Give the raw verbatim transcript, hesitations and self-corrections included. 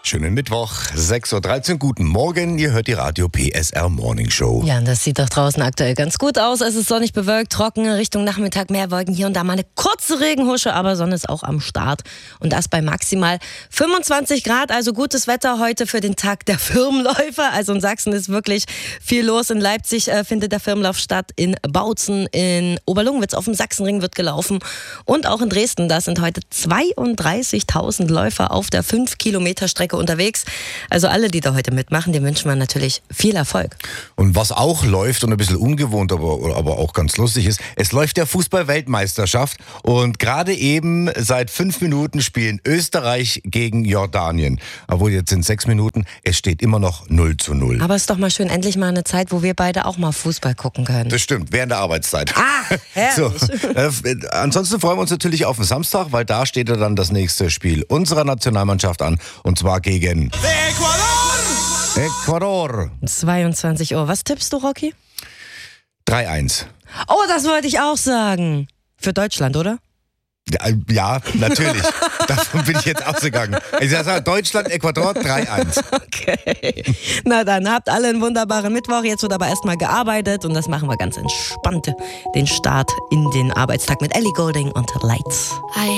Schönen Mittwoch, sechs Uhr dreizehn. Guten Morgen, ihr hört die Radio P S R Morning Show. Ja, und das sieht doch draußen aktuell ganz gut aus. Es ist sonnig bewölkt, trocken, Richtung Nachmittag mehr Wolken, hier und da mal eine kurze Regenhusche, aber Sonne ist auch am Start. Und das bei maximal fünfundzwanzig Grad, also gutes Wetter heute für den Tag der Firmenläufer. Also in Sachsen ist wirklich viel los. In Leipzig äh, findet der Firmenlauf statt, in Bautzen, in Oberlungwitz auf dem Sachsenring wird gelaufen. Und auch in Dresden, da sind heute zweiunddreißigtausend Läufer auf der fünf Kilometer Strecke unterwegs. Also alle, die da heute mitmachen, dem wünschen wir natürlich viel Erfolg. Und was auch läuft und ein bisschen ungewohnt, aber, aber auch ganz lustig ist, es läuft der Fußball-Weltmeisterschaft und gerade eben seit fünf Minuten spielen Österreich gegen Jordanien. Obwohl jetzt sind sechs Minuten, es steht immer noch null zu null. Aber es ist doch mal schön, endlich mal eine Zeit, wo wir beide auch mal Fußball gucken können. Das stimmt, während der Arbeitszeit. Ah, herrlich. So, äh, ansonsten freuen wir uns natürlich auf den Samstag, weil da steht ja dann das nächste Spiel unserer Nationalmannschaft an und zwar gegen Ecuador. Ecuador. zweiundzwanzig Uhr. Was tippst du, Rocky? drei eins. Oh, das wollte ich auch sagen. Für Deutschland, oder? Ja, ja, natürlich. Davon bin ich jetzt ausgegangen. Ich sage Deutschland, Ecuador, drei eins. Okay. Na dann, habt alle einen wunderbaren Mittwoch. Jetzt wird aber erstmal gearbeitet und das machen wir ganz entspannt. Den Start in den Arbeitstag mit Ellie Goulding und Lights.